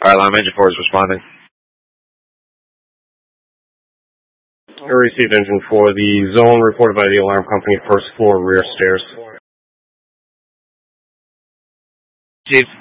Alright, Line Engine 4 is responding. I received Engine 4. The zone reported by the alarm company, first floor, rear stairs. Chief.